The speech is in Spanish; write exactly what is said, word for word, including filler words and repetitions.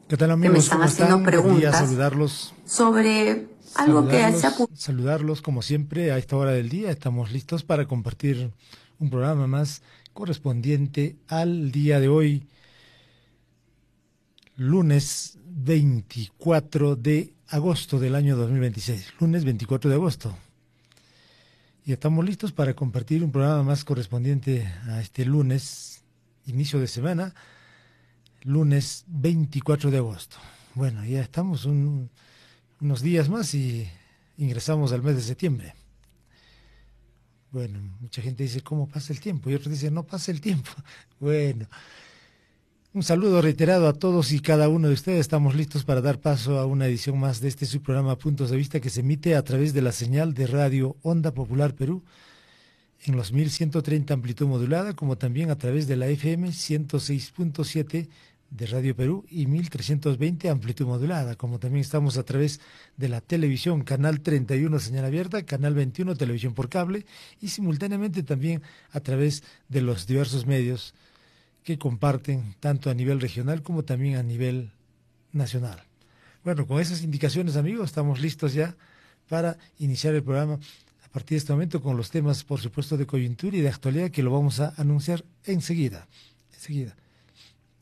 ¿Qué tal, amigos? Que me están ¿Cómo haciendo están? preguntas saludarlos. sobre algo que Saludarlos, se ha pu- saludarlos como siempre a esta hora del día. Estamos listos para compartir un programa más correspondiente al día de hoy, lunes veinticuatro de agosto del año dos mil veintiséis. Lunes veinticuatro de agosto. Y estamos listos para compartir un programa más correspondiente a este lunes, inicio de semana, lunes veinticuatro de agosto. Bueno, ya estamos un, unos días más y ingresamos al mes de septiembre. Bueno, mucha gente dice, ¿cómo pasa el tiempo? Y otros dicen, no pasa el tiempo. Bueno, un saludo reiterado a todos y cada uno de ustedes. Estamos listos para dar paso a una edición más de este su programa Puntos de Vista, que se emite a través de la señal de radio Onda Popular Perú en los mil ciento treinta amplitud modulada, como también a través de la F M ciento seis punto siete de Radio Perú y mil trescientos veinte amplitud modulada, como también estamos a través de la televisión, canal treinta y uno señal abierta, canal veintiuno televisión por cable, y simultáneamente también a través de los diversos medios que comparten tanto a nivel regional como también a nivel nacional. Bueno, con esas indicaciones, amigos, estamos listos ya para iniciar el programa a partir de este momento con los temas, por supuesto, de coyuntura y de actualidad, que lo vamos a anunciar enseguida. Enseguida.